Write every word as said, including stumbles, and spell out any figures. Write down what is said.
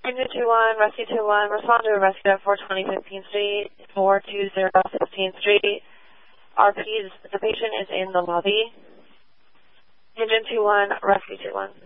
Engine two one, Rescue two one, respond to a rescue at four twenty fifteenth Street, four two zero fifteenth Street. R P, the patient is in the lobby. Engine two one, Rescue two one.